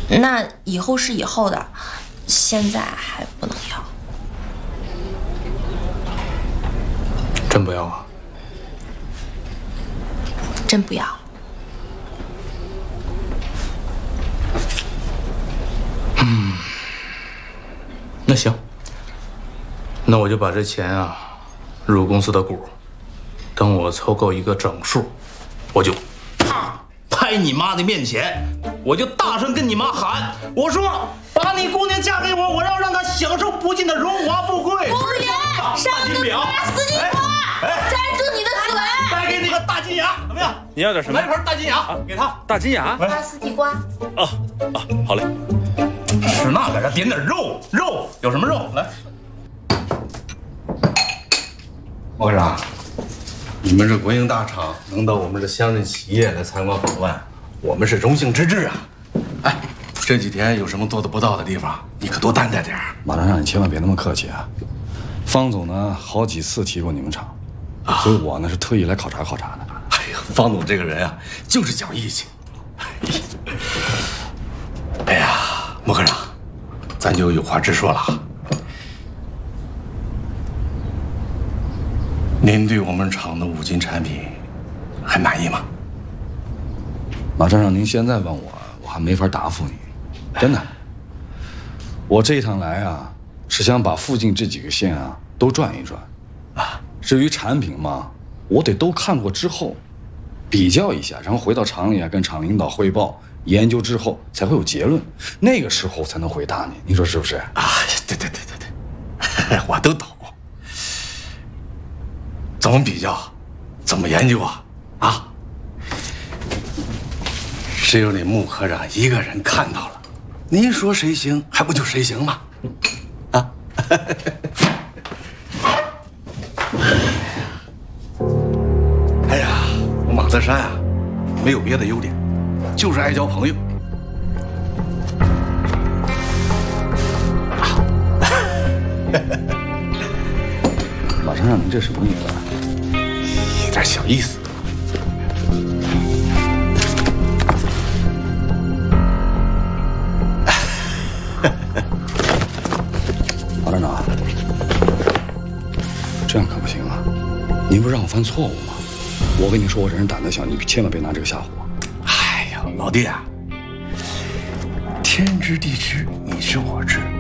那以后是以后的，现在还不能要。 真不要啊？ 真不要。 那行，那我就把这钱啊入公司的股，等我凑够一个整数，我就拍你妈的面前，我就大声跟你妈喊，我说把你姑娘嫁给我，我要让她享受不尽的荣华富贵。 服务员，上个打死你我！粘住你的嘴！ 再给你个大金牙，怎么样？ 你要点什么？ 来一盘大金牙，给他。 大金牙？ 巴斯地瓜。 好嘞。 吃那个，点点肉，有什么肉？来， 莫科长，你们这国营大厂能到我们这乡镇企业来参观访问，我们是荣幸之至啊！哎，这几天有什么做得不到的地方，你可多担待点。 马厂长，你千万别那么客气啊！方总呢，好几次提过你们厂，所以我呢是特意来考察考察的。 哎呀，方总这个人啊，就是讲义气。哎呀，莫科长，咱就有话直说了啊。您对我们厂的五金产品还满意吗？ 马厂长，您现在问我，我还没法答复你。真的，我这一趟来啊，是想把附近这几个县啊都转一转。啊，至于产品嘛，我得都看过之后，比较一下，然后回到厂里啊，跟厂领导汇报。研究之后才会有结论，那个时候才能回答你，你说是不是？ 啊，对，我都懂。怎么比较，怎么研究啊？啊，只有你穆科长一个人看到了，您说谁行，还不就谁行吗？啊！哎呀，我马泽山啊，没有别的优点。就是爱交朋友。 马厂长，您这什么意思啊？ 一点小意思。 马厂长，这样可不行啊！您不是让我犯错误吗？我跟你说，我这人胆子小，你千万别拿这个吓唬我。 哎呀，老弟啊，天知地知，你知我知。